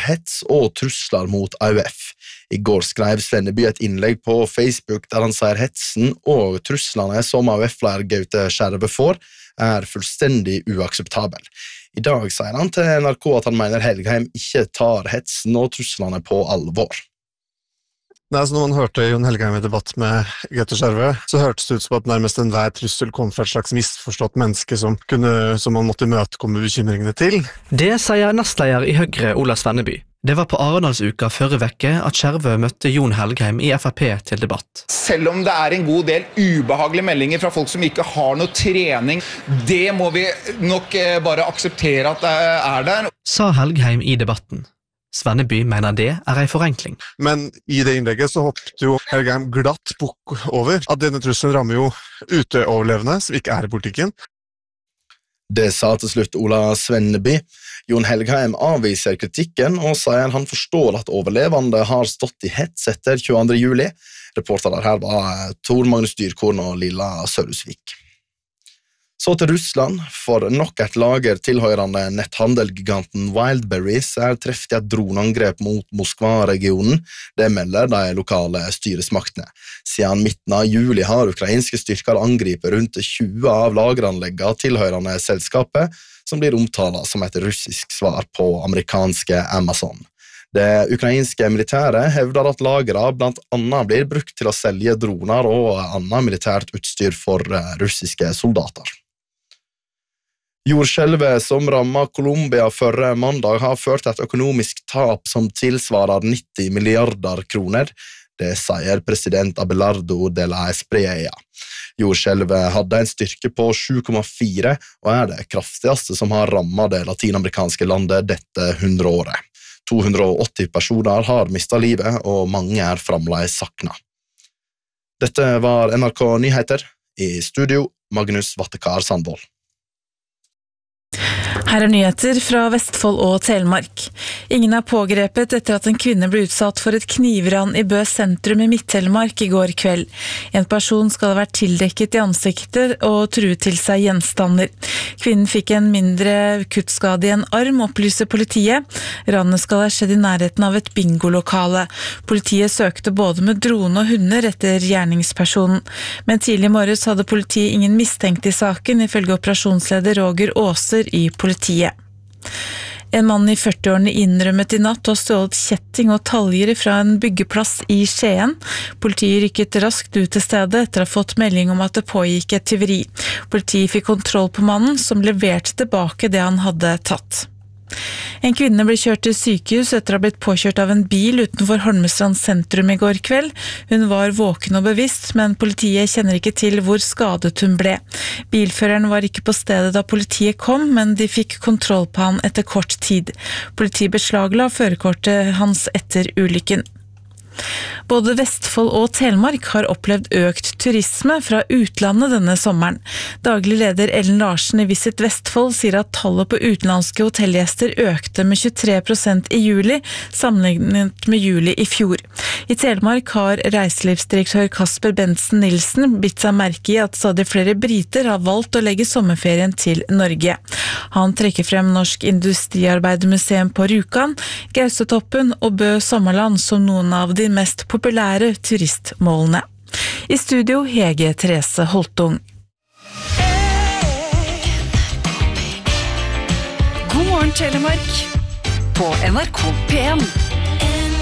hets og trusler mot AUF. I går skrev Svenneby et innlegg på Facebook der han sier hetsen og truslene som AUF-leder Gaute Skjerve får, fullstendig uakseptabel. I dag sier han til NRK at han mener Helgheim ikke tar hetsen og truslene på alvor. Nei, så når man hørte Jon Helgheim i debatt med Gaute Skjerve, så hørtes det ut som at nærmest enhver trussel kom fra et slags misforstått menneske som man måtte imøtekomme bekymringene til. Det sier nestleder i Høyre Ola Svenneby. Det var på Arendalsuka forrige vecke at Skjerve møtte Jon Helgheim i FrP til debatt. Selv om det en god del ubehagelige meldinger fra folk som ikke har noe trening, det må vi nok bare akseptere at det der. Sa Helgheim i debatten. Svenneby mener det en forenkling. Men i det innlegget så hoppet jo Helgheim glatt bukk over at denne trusselen rammer jo uteoverlevende som ikke i politikken. Det sa til slutt Ola Svenneby. Jon Helgheim avviser kritikken og sier han forstår at overlevende har stått i hets etter 22. juli. Reportere her var Tor Magnus Dyrkorn og Lilla Sørhusvik. Så til Russland, for nok et lager tilhørende netthandelgiganten Wildberries treffet i et droneangrep mot Moskva-regionen. Det melder de lokale styresmaktene. Siden midten av juli har ukrainske styrker angripet rundt 20 av lageranleggene tilhørende selskapet, som blir omtalt som et russisk svar på amerikanske Amazon. Det ukrainske militæret hevder at lageret blant annet blir brukt til å selge droner og annet militært utstyr for russiske soldater. Jordskjelvet som rammet Colombia forrige mandag har ført et økonomisk tap som tilsvarer 90 milliarder kroner. Det sier president Abelardo de la Espriella. Jordskjelvet hadde en styrke på 7,4 og det kraftigste som har rammet det latinamerikanske landet dette 100-året. 280 personer har mistet livet, og mange fremdeles sakna. Dette var NRK Nyheter. I studio, Magnus Vattekar Sandvold. Her nyheter fra Vestfold og Telemark. Ingen pågrepet etter at en kvinne ble utsatt for et knivran i Bø sentrum i Midt-Telemark i går kveld. En person skal ha vært tildekket i ansiktet og truet til seg gjenstander. Kvinnen fikk en mindre kuttskade i en arm, opplyser politiet. Ranet skal ha skjedd i nærheten av et bingolokale. Politiet søkte både med drone og hunder etter gjerningspersonen. Men tidlig i morges hadde politiet ingen mistenkt i saken, ifølge operasjonsleder Roger Åser i politiet. En mann i 40-årene innrømmet i natt å ha stjålet kjetting og taljer fra en byggeplass i Skien. Politiet rykket raskt ut til stedet etter å ha fått melding om at det pågikk et tyveri. Politiet fikk kontroll på mannen, som leverte tilbake det han hadde tatt. En kvinne ble kjørt til sykehus etter å ha blitt påkjørt av en bil utenfor Holmestrand sentrum i går kveld. Hun var våken og bevisst, men politiet kjenner ikke til hvor skadet hun ble. Bilføreren var ikke på stedet da politiet kom, men de fikk kontroll på han etter kort tid. Politiet beslagla førerkortet hans etter ulykken. Både Vestfold og Telemark har opplevd økt turisme fra utlandet denne sommeren. Daglig leder Ellen Larsen i Visit Vestfold sier at tallet på utenlandske hotellgjester økte med 23% i juli, sammenlignet med juli i fjor. I Telemark har reiselivsdirektør Kasper Bentzen Nilsen bitt seg merke i at stadig flere briter har valgt å legge sommerferien til Norge. Han trekker frem Norsk Industriarbeidermuseum på Rjukan, Gaustatoppen og Bø Sommerland som noen av de mest populære turistmålene. I studio Hege Therese Holtung. God morgen Telemark på NRK P1.